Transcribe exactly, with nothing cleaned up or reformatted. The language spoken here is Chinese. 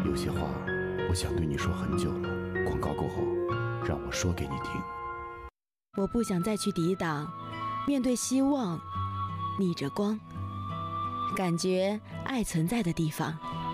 有些话我想对你说很久了，广告过后让我说给你听。 我不想再去抵挡，面对希望逆着光，感觉爱存在的地方。